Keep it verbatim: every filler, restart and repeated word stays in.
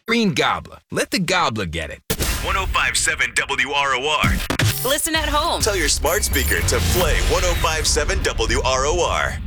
Green Gobbler. Let the gobbler get it. one oh five point seven W R O R. Listen at home. Tell your smart speaker to play one oh five point seven W R O R.